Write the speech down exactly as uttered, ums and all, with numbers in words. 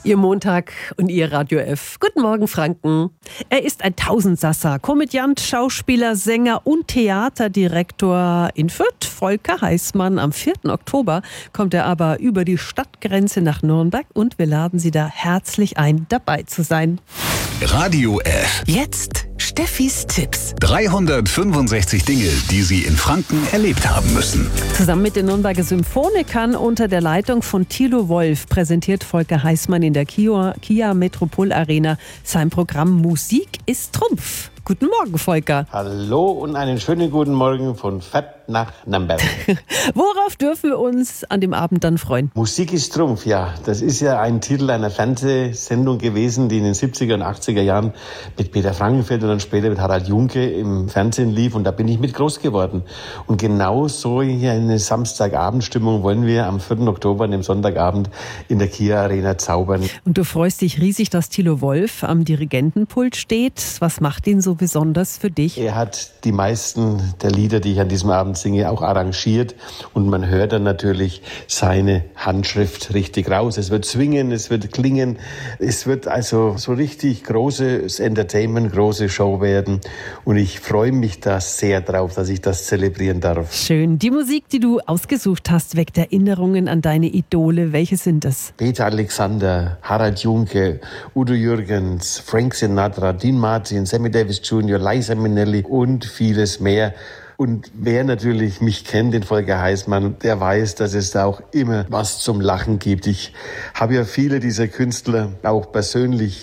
Ihr Montag und Ihr Radio F. Guten Morgen, Franken. Er ist ein Tausendsasser, Komödiant, Schauspieler, Sänger und Theaterdirektor in Fürth. Volker Heißmann. Am vierten Oktober kommt er aber über die Stadtgrenze nach Nürnberg und wir laden Sie da herzlich ein, dabei zu sein. Radio F. Jetzt Steffis Tipps. dreihundertfünfundsechzig Dinge, die Sie in Franken erlebt haben müssen. Zusammen mit den Nürnberger Symphonikern unter der Leitung von Thilo Wolf präsentiert Volker Heißmann in der Kia, Kia Metropol Arena sein Programm Musik ist Trumpf. Guten Morgen, Volker. Hallo und einen schönen guten Morgen von Fett nach Nürnberg. Worauf dürfen wir uns an dem Abend dann freuen? Musik ist Trumpf, ja. Das ist ja ein Titel einer Fernsehsendung gewesen, die in den siebziger und achtziger Jahren mit Peter Frankenfeld und dann später mit Harald Junke im Fernsehen lief. Und da bin ich mit groß geworden. Und genau so hier eine Samstagabendstimmung wollen wir am vierten Oktober, an dem Sonntagabend, in der Kia Arena zaubern. Und du freust dich riesig, dass Thilo Wolf am Dirigentenpult steht. Was macht ihn so besonders für dich? Er hat die meisten der Lieder, die ich an diesem Abend singe, auch arrangiert und man hört dann natürlich seine Handschrift richtig raus. Es wird swingen, es wird klingen, es wird also so richtig großes Entertainment, große Show werden und ich freue mich da sehr drauf, dass ich das zelebrieren darf. Schön. Die Musik, die du ausgesucht hast, weckt Erinnerungen an deine Idole. Welche sind das? Peter Alexander, Harald Junke, Udo Jürgens, Frank Sinatra, Dean Martin, Sammy Davis Junior, Liza Minnelli und vieles mehr. Und wer natürlich mich kennt, den Volker Heißmann, der weiß, dass es da auch immer was zum Lachen gibt. Ich habe ja viele dieser Künstler auch persönlich